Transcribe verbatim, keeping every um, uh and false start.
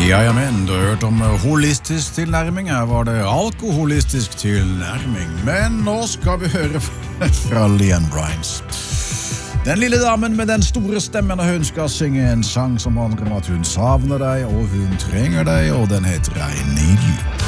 Jajamän, du har hørt om holistisk tilnærming. Her var det alkoholistisk tilnærming. Men nå skal vi høre fra Leanne Rimes. Den lille damen med den store stemmen, hun skal synge en sang som handler om at hun savner deg, og hun trenger deg, og den heter I Need You.